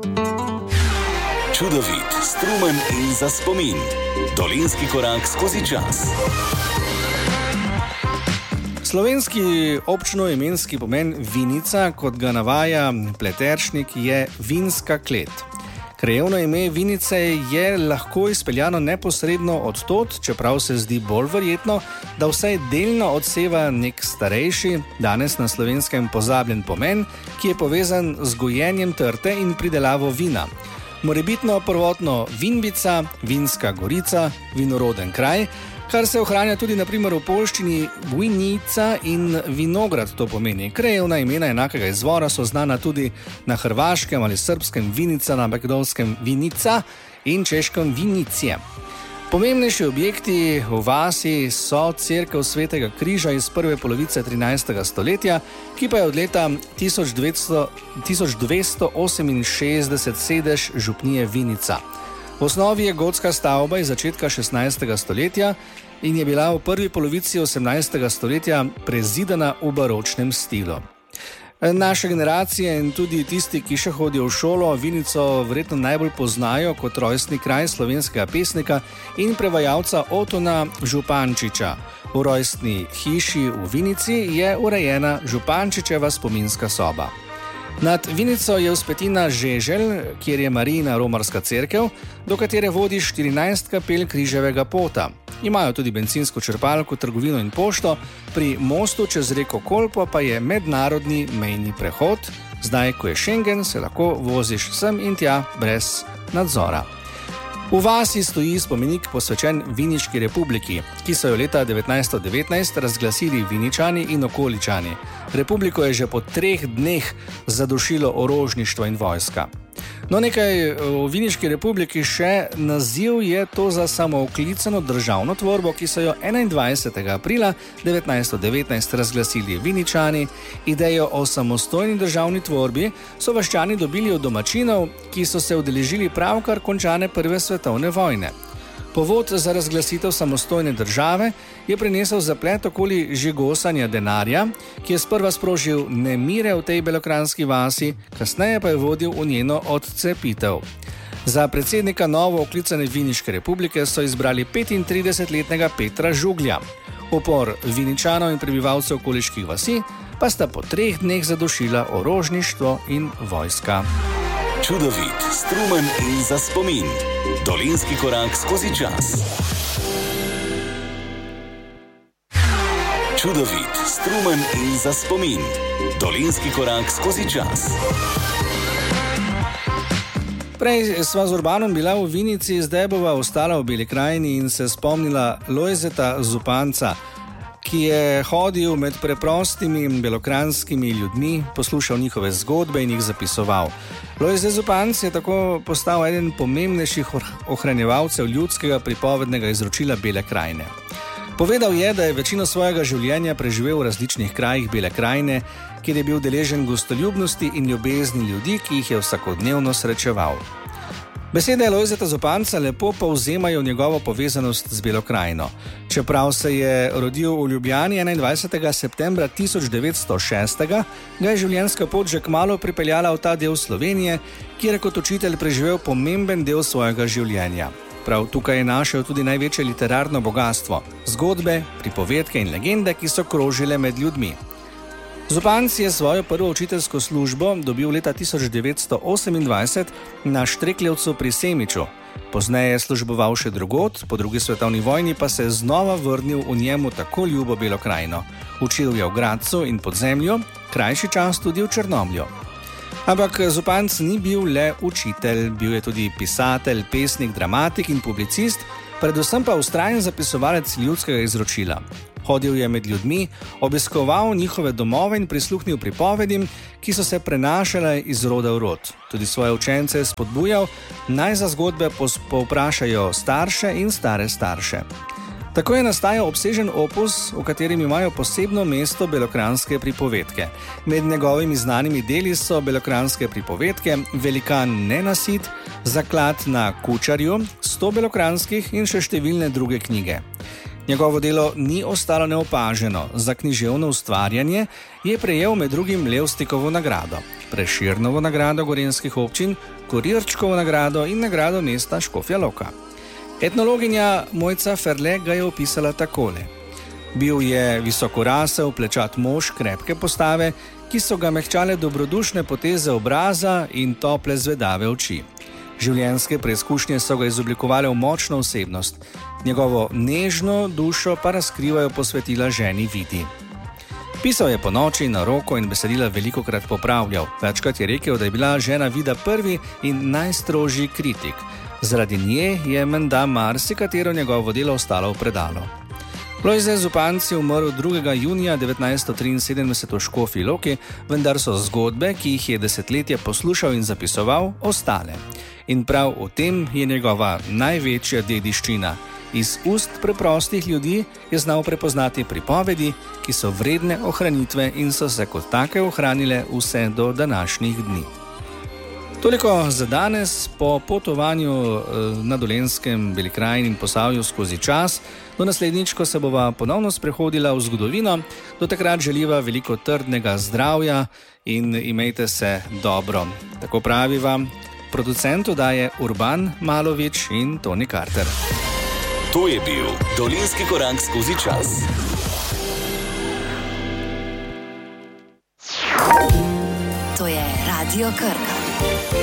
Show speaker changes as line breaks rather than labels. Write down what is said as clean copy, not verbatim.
Čudovit, strumen in za spomin. Dolenjski korak skozi čas.
Slovenski občno-imenski pomen Vinica, kot ga navaja Pleteršnik, je vinska klet. Krajevno ime Vinice je lahko izpeljano neposredno od tod, čeprav se zdi bolj verjetno, da vsaj delno odseva nek starejši, danes na Slovenskem pozabljen pomen, ki je povezan z gojenjem trte in pridelavo vina. Morebitno prvotno Vinbica, Vinska gorica, vinoroden kraj, kar se ohranja tudi na primer v poljščini Vinica in vinograd, to pomeni. Krajevna imena enakega izvora so znana tudi na hrvaškem ali srbskem Vinica, na makedonskem Vinica in češkem Vinicije. Pomembnejši objekti v vasi so cerkev Svetega križa iz prve polovice 13. stoletja, ki pa je od leta 1268 sedež župnije Vinica. V osnovi je gotska stavba iz začetka 16. stoletja in je bila v prvi polovici 18. stoletja prezidana v baročnem stilu. Naše generacije in tudi tisti, ki še hodijo v šolo, Vinico verjetno najbolj poznajo kot rojstni kraj slovenskega pesnika in prevajalca Otona Župančiča. V rojstni hiši v Vinici je urejena Župančičeva spominska soba. Nad Vinico je vzpetina Žeželj, kjer je Marijina romarska cerkev, do katere vodi 14 kapel križevega pota. Imajo tudi bencinsko črpalko, trgovino in pošto, pri mostu čez reko Kolpo pa je mednarodni mejni prehod. Zdaj, ko je Schengen, se lahko voziš sem in tja brez nadzora. V vasi stoji spomenik posvečen Viniški republiki, ki so jo leta 1919 razglasili Viničani in okoličani. Republiko je že po 3 dneh zadušilo orožništvo in vojska. No, nekaj o Viniški republiki še. Naziv je to za samooklicano državno tvorbo, ki so jo 21. aprila 1919 razglasili Viničani. Idejo o samostojni državni tvorbi so vaščani dobili od domačinov, ki so se udeležili pravkar končane prve svetovne vojne. Povod za razglasitev samostojne države je prinesel zaplet okoli žigosanja denarja, ki je sprva sprožil nemire v tej belokranjski vasi, kasneje pa je vodil v njeno odcepitev. Za predsednika novo oklicane Viniške republike so izbrali 35-letnega Petra Žuglja. Upor Viničanov in prebivalcev okoliških vasi pa sta po 3 dneh zadušila orožništvo in vojska.
Čudovit, strumen in za spomin. Dolenjski korak skozi čas. Čudovit, strumen in za spomin. Dolenjski korak skozi čas.
Prej sva z Urbanom bila v Vinici, zdaj bova ostala v Beli krajini in se spomnila Lojzeta Zupanca, ki je hodil med preprostimi belokranjskimi ljudmi, poslušal njihove zgodbe in jih zapisoval. Lojze Zupanc je tako postal eden pomembnejših ohranjevalcev ljudskega pripovednega izročila Bele krajine. Povedal je, da je večino svojega življenja preživel v različnih krajih Bele krajine, kjer je bil deležen gostoljubnosti in ljubezni ljudi, ki jih je vsakodnevno srečeval. Besede Lojzeta Zupanca lepo povzemajo njegovo povezanost z Belo krajino. Čeprav se je rodil v Ljubljani 21. septembra 1906, ga je življenjska pot že kmalu pripeljala v ta del Slovenije, kjer je kot učitelj preživel pomemben del svojega življenja. Prav tukaj je našel tudi največje literarno bogatstvo, zgodbe, pripovedke in legende, ki so krožile med ljudmi. Zupanc je svojo prvo učiteljsko službo dobil leta 1928 na Štrekljevcu pri Semiču. Pozneje je služboval še drugod, po drugi svetovni vojni pa se je znova vrnil v njemu tako ljubo Belo krajino. Učil je v Gradcu in Podzemlju, krajši čas tudi v Črnomlju. Ampak Zupanc ni bil le učitelj, bil je tudi pisatelj, pesnik, dramatik in publicist, predvsem pa vztrajen zapisovalec ljudskega izročila. Hodil je med ljudmi, obiskoval njihove domove in prisluhnil pripovedim, ki so se prenašale iz roda v rod. Tudi svoje učence je spodbujal, naj za zgodbe povprašajo starše in stare starše. Tako je nastajal obsežen opus, v katerem imajo posebno mesto belokranjske pripovedke. Med njegovimi znanimi deli so belokranjske pripovedke, Velikan nenasit, Zaklad na Kučarju, 100 belokranjskih in še številne druge knjige. Njegovo delo ni ostalo neopaženo. Za književno ustvarjanje je prejel med drugim Levstikovo nagrado. Prešernovo nagrado gorenjskih občin, Kurirčkovo nagrado in nagrado mesta Škofja Loka. Etnologinja Mojca Ferle ga je opisala takole. Bil je visokorasel, plečat mož krepke postave, ki so ga mehčale dobrodušne poteze obraza in tople zvedave oči. Življenjske preizkušnje so ga izoblikovale v močno osebnost, njegovo nežno dušo pa razkrivajo posvetila ženi Vidi. Pisal je po noči, na roko in besedila velikokrat popravljal. Večkrat je rekel, da je bila žena Vida prvi in najstrožji kritik. Zaradi nje je menda marsikatero njegovo delo ostalo v predalu. Lojze Zupanc je umrl 2. junija 1973 v Škofji Loki, vendar so zgodbe, ki jih je desetletja poslušal in zapisoval, ostale. In prav v tem je njegova največja dediščina. Iz ust preprostih ljudi je znal prepoznati pripovedi, ki so vredne ohranitve in so se kot take ohranile vse do današnjih dni. Toliko za danes. Po potovanju na Dolenjskem, Beli krajini in Posavju skozi čas, do naslednjič, ko se bova ponovno sprehodila v zgodovino, do takrat želiva veliko trdnega zdravja in imejte se dobro. Tako praviva producent oddaje Urban Malovič in Toni Carter.
To je bil Dolenjski korak skozi čas.
To je Radio Krka.